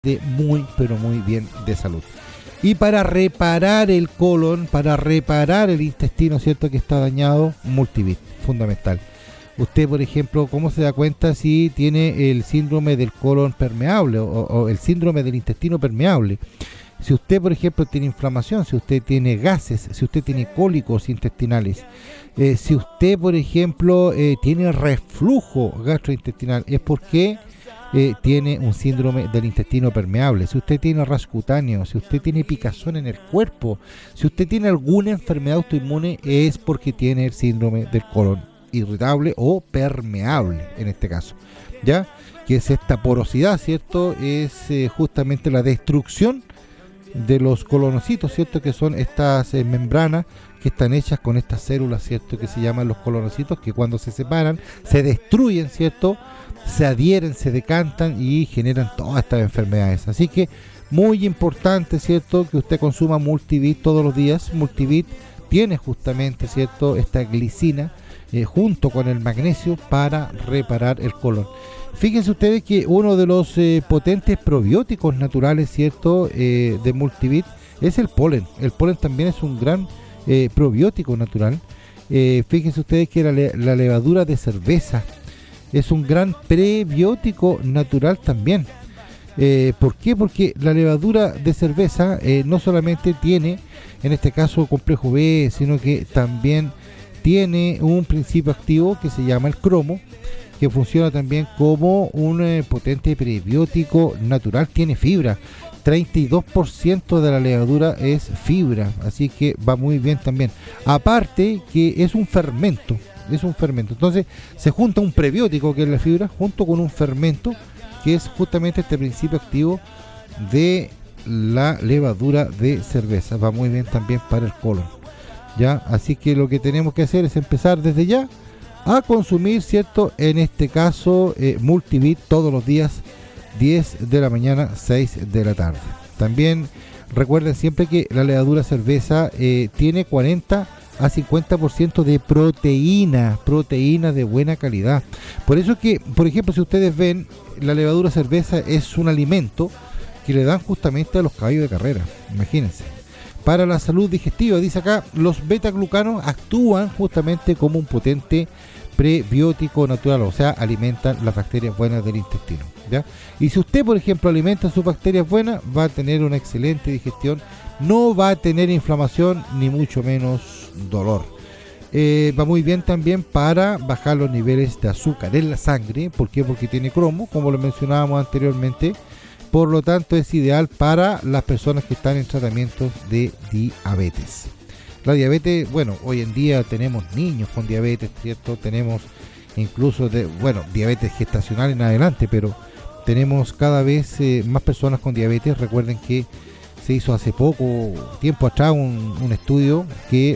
muy, pero muy bien de salud. Y para reparar el colon, para reparar el intestino, ¿cierto? Que está dañado, Multivit, fundamental. Usted, por ejemplo, ¿cómo se da cuenta si tiene el síndrome del colon permeable o el síndrome del intestino permeable? Si usted, por ejemplo, tiene inflamación, si usted tiene gases, si usted tiene cólicos intestinales, si usted, por ejemplo, tiene reflujo gastrointestinal, es porque tiene un síndrome del intestino permeable. Si usted tiene ras cutáneo, si usted tiene picazón en el cuerpo, si usted tiene alguna enfermedad autoinmune, es porque tiene el síndrome del colon irritable o permeable, en este caso, ¿ya? Que es esta porosidad, ¿cierto? Es justamente la destrucción de los colonocitos, ¿cierto? Que son estas membranas que están hechas con estas células, ¿cierto? Que se llaman los colonocitos, que cuando se separan, se destruyen, ¿cierto? Se adhieren, se decantan y generan todas estas enfermedades. Así que muy importante, ¿cierto? Que usted consuma Multivit todos los días. Multivit tiene justamente, ¿cierto? Esta glicina junto con el magnesio para reparar el colon. Fíjense ustedes que uno de los potentes probióticos naturales, ¿cierto? De Multivit es el polen. El polen también es un gran probiótico natural. Fíjense ustedes que la levadura de cerveza es un gran prebiótico natural también. ¿Por qué? Porque la levadura de cerveza no solamente tiene, en este caso, complejo B, sino que también tiene un principio activo que se llama el cromo, que funciona también como un potente prebiótico natural. Tiene fibra, 32% de la levadura es fibra, así que va muy bien también. Aparte que es un fermento, entonces se junta un prebiótico, que es la fibra, junto con un fermento, que es justamente este principio activo de la levadura de cerveza. Va muy bien también para el colon, ¿ya? Así que lo que tenemos que hacer es empezar desde ya a consumir, ¿cierto? En este caso, Multivit todos los días, 10 de la mañana, 6 de la tarde. También recuerden siempre que la levadura cerveza tiene 40 a 50% de proteína de buena calidad. Por eso que, por ejemplo, si ustedes ven, la levadura cerveza es un alimento que le dan justamente a los caballos de carrera, imagínense. Para la salud digestiva, dice acá, los betaglucanos actúan justamente como un potente prebiótico natural, o sea, alimentan las bacterias buenas del intestino, ¿ya? Y si usted, por ejemplo, alimenta sus bacterias buenas, va a tener una excelente digestión, no va a tener inflamación ni mucho menos dolor. Va muy bien también para bajar los niveles de azúcar en la sangre. ¿Por qué? Porque tiene cromo, como lo mencionábamos anteriormente. Por lo tanto, es ideal para las personas que están en tratamientos de diabetes. La diabetes, bueno, hoy en día tenemos niños con diabetes, ¿cierto? Tenemos incluso, diabetes gestacional en adelante, pero tenemos cada vez más personas con diabetes. Recuerden que se hizo hace poco tiempo atrás un estudio que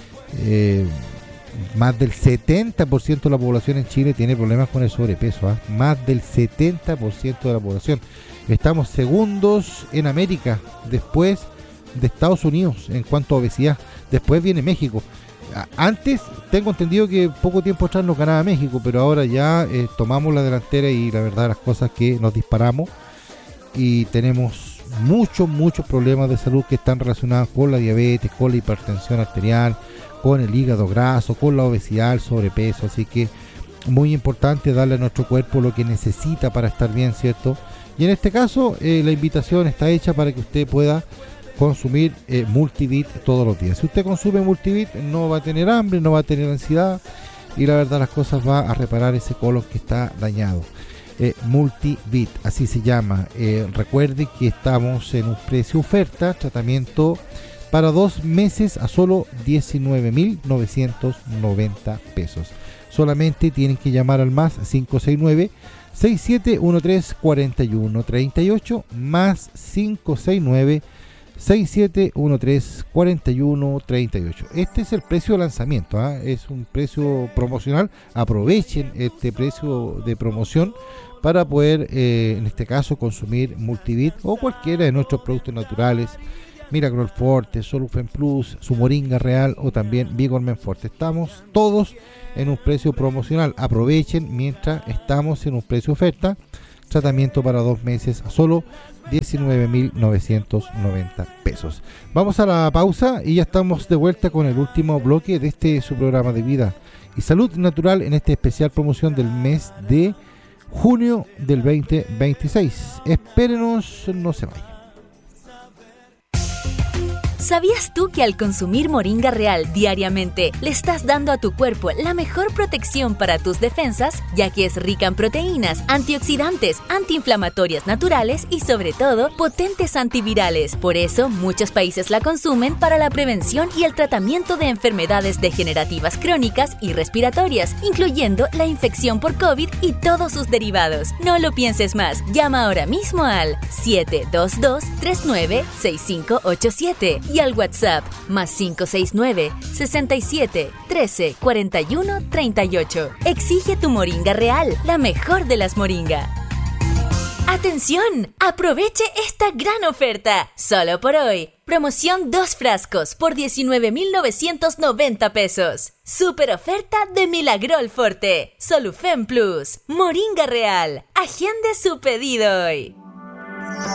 más del 70% de la población en Chile tiene problemas con el sobrepeso, ¿eh? Más del 70% de la población. Estamos segundos en América, después de Estados Unidos en cuanto a obesidad. Después viene México. Antes, tengo entendido que poco tiempo atrás nos ganaba México, pero ahora ya tomamos la delantera y la verdad las cosas que nos disparamos y tenemos muchos problemas de salud que están relacionados con la diabetes, con la hipertensión arterial, con el hígado graso, con la obesidad, el sobrepeso. Así que muy importante darle a nuestro cuerpo lo que necesita para estar bien, ¿cierto? Y en este caso la invitación está hecha para que usted pueda consumir Multivit todos los días. Si usted consume Multivit, no va a tener hambre, no va a tener ansiedad y la verdad las cosas va a reparar ese colon que está dañado. Multivit, así se llama. Recuerde que estamos en un precio oferta, tratamiento para 2 meses a solo 19.990 pesos. Solamente tienen que llamar al más 569 6713 4138 más 569 6713 4138. Este es el precio de lanzamiento, es un precio promocional. Aprovechen este precio de promoción para poder, en este caso, consumir Multivit o cualquiera de nuestros productos naturales, Miracle Forte, Solufen Plus, su Moringa Real o también Vigormen Forte. Estamos todos en un precio promocional. Aprovechen mientras estamos en un precio oferta. tratamiento para 2 meses a solo 19.990 pesos. Vamos a la pausa y ya estamos de vuelta con el último bloque de su programa de vida y salud natural en esta especial promoción del mes de junio del 2026. Espérenos, no se vayan. ¿Sabías tú que al consumir Moringa Real diariamente le estás dando a tu cuerpo la mejor protección para tus defensas, ya que es rica en proteínas, antioxidantes, antiinflamatorias naturales y sobre todo potentes antivirales? Por eso muchos países la consumen para la prevención y el tratamiento de enfermedades degenerativas crónicas y respiratorias, incluyendo la infección por COVID y todos sus derivados. No lo pienses más, llama ahora mismo al 722-396587 y al WhatsApp más 569-67-13-41-38. Exige tu Moringa Real, la mejor de las moringa. ¡Atención! ¡Aproveche esta gran oferta! Solo por hoy. Promoción 2 frascos por 19.990 pesos. Super oferta de Milagrol Forte. Solufen Plus. Moringa Real. Agende su pedido hoy.